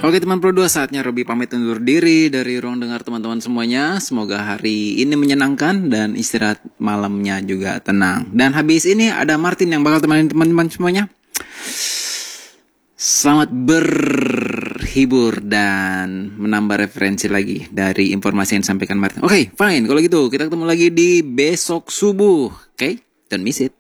Oke teman Pro 2, saatnya Robi pamit undur diri dari ruang dengar teman-teman semuanya. Semoga hari ini menyenangkan dan istirahat malamnya juga tenang. Dan habis ini ada Martin yang bakal temenin teman-teman semuanya. Selamat berhibur dan menambah referensi lagi dari informasi yang disampaikan Martin. Oke, fine. Kalau gitu kita ketemu lagi di besok subuh. Oke, don't miss it.